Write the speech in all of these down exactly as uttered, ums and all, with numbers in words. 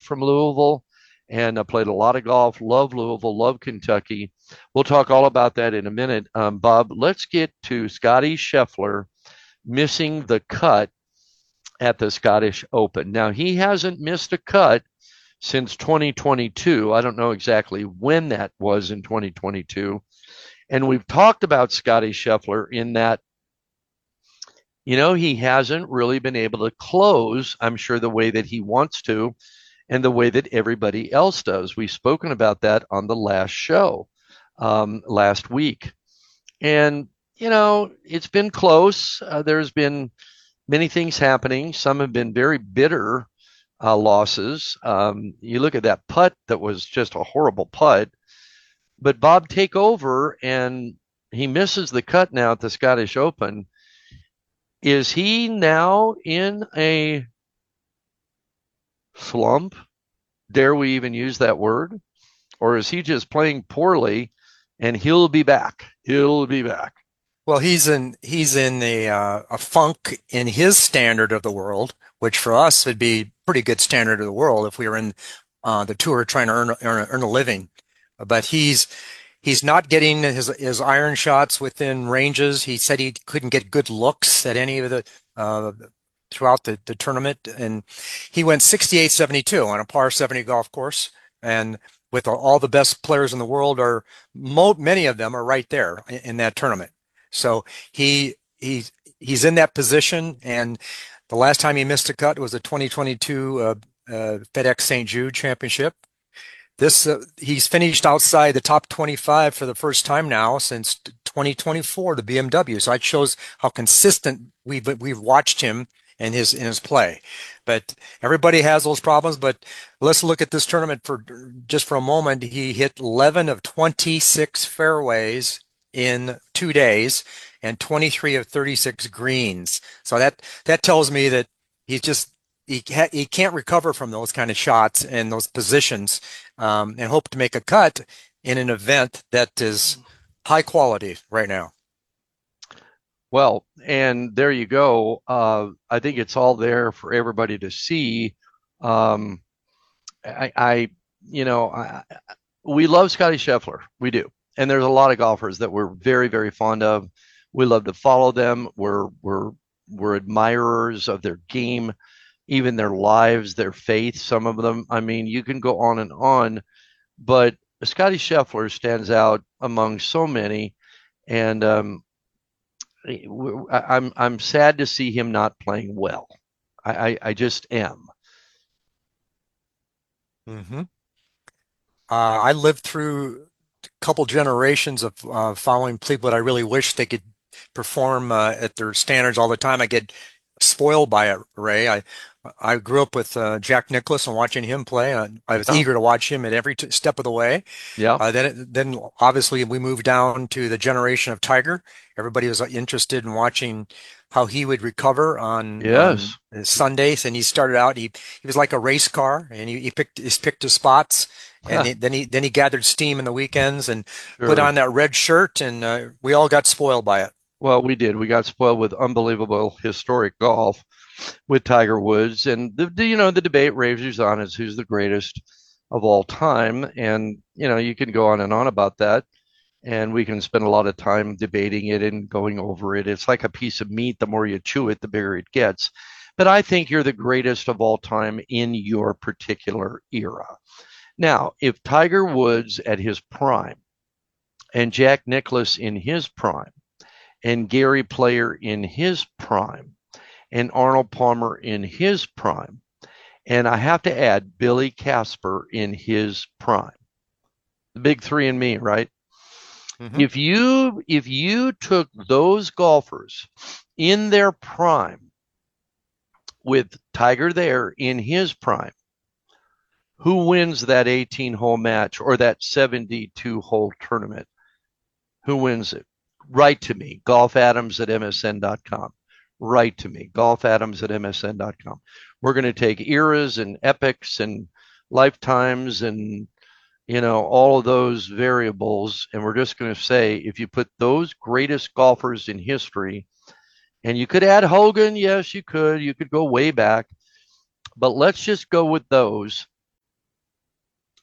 from Louisville and I played a lot of golf. Love Louisville, love Kentucky. We'll talk all about that in a minute. Um, Bob, let's get to Scotty Scheffler missing the cut at the Scottish Open. Now, he hasn't missed a cut since twenty twenty-two. I don't know exactly when that was in twenty twenty-two. And we've talked about Scotty Scheffler in that, you know, he hasn't really been able to close, I'm sure, the way that he wants to and the way that everybody else does. We've spoken about that on the last show um, last week. And, you know, it's been close. Uh, there's been many things happening. Some have been very bitter uh, losses. Um, you look at that putt that was just a horrible putt. But Bob, take over, and he misses the cut now at the Scottish Open. Is he now in a slump? Dare we even use that word? Or is he just playing poorly and he'll be back? He'll be back. Well, he's in he's in a uh, a funk in his standard of the world, which for us would be pretty good standard of the world if we were in uh, the tour trying to earn earn, earn a living. But he's he's not getting his his iron shots within ranges. He said he couldn't get good looks at any of the uh, throughout the, the tournament, and he went sixty-eight seventy-two on a par seventy golf course, and with all the best players in the world are mo many of them are right there in, in that tournament. So he he's he's in that position, and the last time he missed a cut was the twenty twenty-two uh, uh, FedEx Saint Jude Championship. This uh, he's finished outside the top twenty-five for the first time now since twenty twenty-four, the B M W. So it shows how consistent we've we've watched him in his in his play. But everybody has those problems. But let's look at this tournament for just for a moment. He hit eleven of twenty-six fairways in two days and twenty-three of thirty-six greens. So that that tells me that he's just he ha- he can't recover from those kind of shots and those positions, um, and hope to make a cut in an event that is high quality right now. Well, and there you go. Uh, I think it's all there for everybody to see. Um, I, I, you know, I, we love Scotty Scheffler. We do. And there's a lot of golfers that we're very, very fond of. We love to follow them. We're we're we're admirers of their game, even their lives, their faith. Some of them. I mean, you can go on and on, but Scotty Scheffler stands out among so many, and um, I'm I'm sad to see him not playing well. I I, I just am. Mm-hmm. Uh, I lived through a couple generations of uh, following people that I really wish they could perform uh, at their standards all the time. I get spoiled by it, Ray. I I grew up with uh, Jack Nicklaus and watching him play. Uh, I was Yeah, eager to watch him at every t step of the way. yeah, Uh, then, it, then obviously we moved down to the generation of Tiger. Everybody was uh, interested in watching how he would recover on on yes, Sundays. And he started out he he was like a race car, and he, he picked he picked his spots, and he, then he then he gathered steam in the weekends and put sure. on that red shirt, and uh, we all got spoiled by it. Well, we did. We got spoiled with unbelievable historic golf with Tiger Woods, and the, the you know the debate rages on is who's the greatest of all time, and you know you can go on and on about that, and we can spend a lot of time debating it and going over it. It's like a piece of meat. The more you chew it, the bigger it gets. But I think you're the greatest of all time in your particular era. Now, if Tiger Woods at his prime and Jack Nicklaus in his prime and Gary Player in his prime and Arnold Palmer in his prime, and I have to add Billy Casper in his prime. The big three and me, right? Hmm. If you if you took those golfers in their prime with Tiger there in his prime, who wins that eighteen hole match or that seventy-two hole tournament? Who wins it? Write to me, golf adams at m s n dot com. Write to me, golf adams at m s n dot com. We're going to take eras and epics and lifetimes and, you know, all of those variables. And we're just going to say, if you put those greatest golfers in history, and you could add Hogan, yes, you could. You could go way back. But let's just go with those.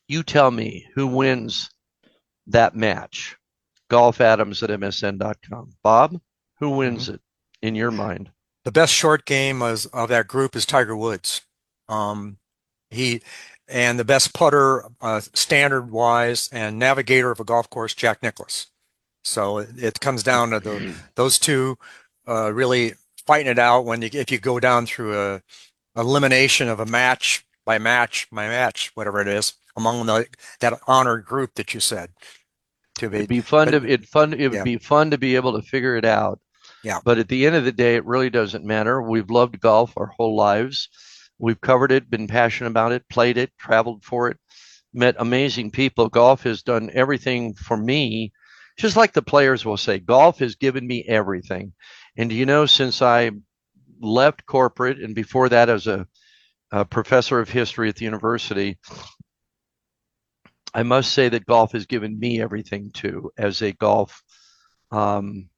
You tell me who wins that match. Golf Adams at M S N dot com. Bob, who Mhm. wins it in your mind? The best short game was, of that group is Tiger Woods. Um, he and the best putter, uh, standard wise, and navigator of a golf course, Jack Nicklaus. So it, it comes down to the those two uh, really fighting it out when you, if you go down through a elimination of a match by match by match, whatever it is, among the that honored group that you said to It'd be. be fun But to it fun it would yeah, be fun to be able to figure it out. yeah. But at the end of the day, it really doesn't matter. We've loved golf our whole lives. We've covered it, been passionate about it, played it, traveled for it, met amazing people. Golf has done everything for me. Just like the players will say, golf has given me everything. And you know, since I left corporate and before that as a, a professor of history at the university, I must say that golf has given me everything too, as a golf um,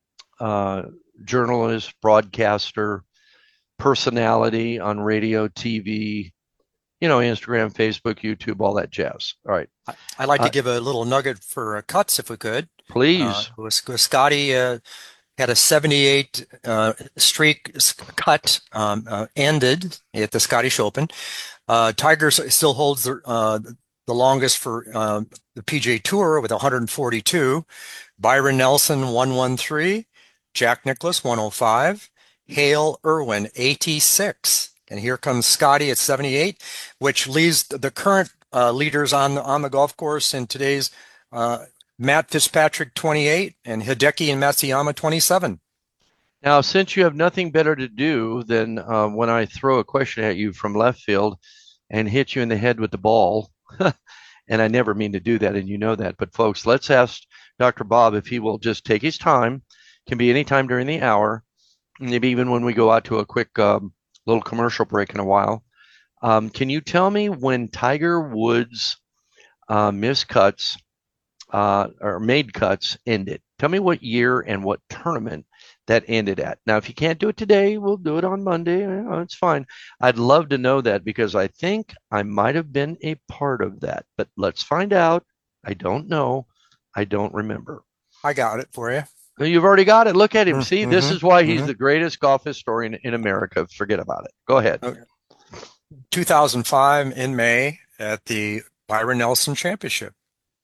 uh, journalist, broadcaster, personality on radio, T V, you know, Instagram, Facebook, YouTube, all that jazz. All right. I, I'd like to Uh, give a little nugget for uh, cuts if we could. Uh, please. was, was Scotty uh, had a seventy-eight uh, streak cut um, uh, ended at the Scottish Open. Uh, Tiger still holds the, uh, the longest for uh, the P G A Tour with one hundred forty-two. Byron Nelson one thirteen, Jack Nicklaus one oh five, Hale Irwin eighty-six. And here comes Scotty at seventy-eight, which leaves the current uh, leaders on the, on the golf course in today's uh, Matt Fitzpatrick twenty-eight and Hideki and Matsuyama twenty-seven. Now, since you have nothing better to do than uh, when I throw a question at you from left field and hit you in the head with the ball, and I never mean to do that, and you know that. But folks, let's ask Doctor Bob if he will just take his time. Can be any time during the hour, maybe even when we go out to a quick um, little commercial break in a while. Um, can you tell me when Tiger Woods' uh, missed cuts uh, or made cuts ended? Tell me what year and what tournament that ended at. Now, if you can't do it today, we'll do it on Monday. You know, it's fine. I'd love to know that because I think I might have been a part of that, but let's find out. I don't know. I don't remember. I got it for you. You've already got it. Look at him. See, this Mm-hmm, is why he's mm-hmm. the greatest golf historian in America. Forget about it. Go ahead. Okay. two thousand five in May at the Byron Nelson Championship.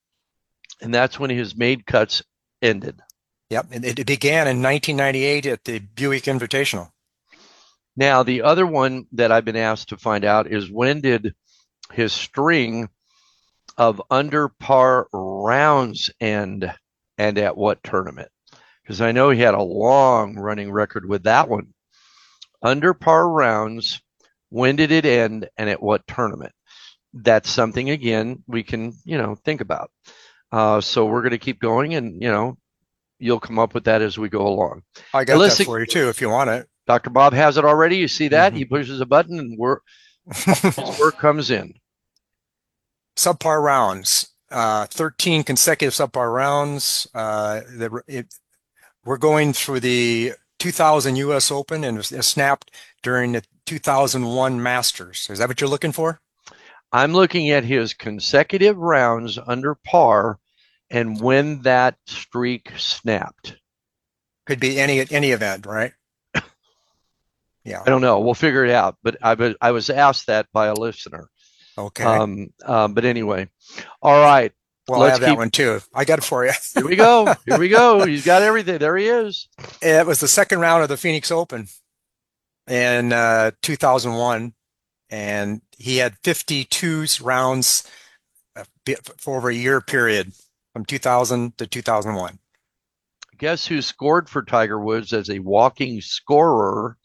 And that's when his made cuts ended. Yep, and it began in nineteen ninety-eight at the Buick Invitational. Now, the other one that I've been asked to find out is when did his string of under par rounds end and at what tournament? Because I know he had a long running record with that one. Under par rounds, when did it end and at what tournament? That's something, again, we can, you know, think about. Uh, so we're going to keep going and, you know, you'll come up with that as we go along. I got that for you too, if you want it. Doctor Bob has it already. You see that? Mm-hmm. He pushes a button and work, his work comes in. Subpar rounds, uh, thirteen consecutive subpar rounds. Uh, the, it, we're going through the two thousand U S Open and it snapped during the two thousand one Masters. Is that what you're looking for? I'm looking at his consecutive rounds under par and when that streak snapped. Could be any any event, right? Yeah. I don't know. We'll figure it out. But I, I was asked that by a listener. Okay. Um, um, but anyway, all right. Well, I have that one too. I got it for you. Here we go. Here we go. He's got everything. There he is. It was the second round of the Phoenix Open in uh, two thousand one, and he had fifty-two rounds for over a year period from two thousand to two thousand one. Guess who scored for Tiger Woods as a walking scorer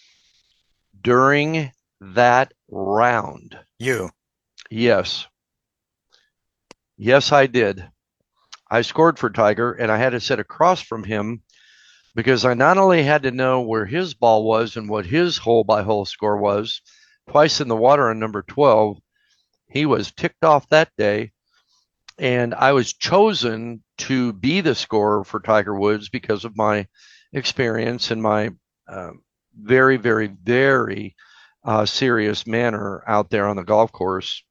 during that round? You. Yes. Yes, I did. I scored for Tiger, and I had to sit across from him because I not only had to know where his ball was and what his hole by hole score was, twice in the water on number twelve. He was ticked off that day, and I was chosen to be the scorer for Tiger Woods because of my experience and my uh, very, very, very uh, serious manner out there on the golf course.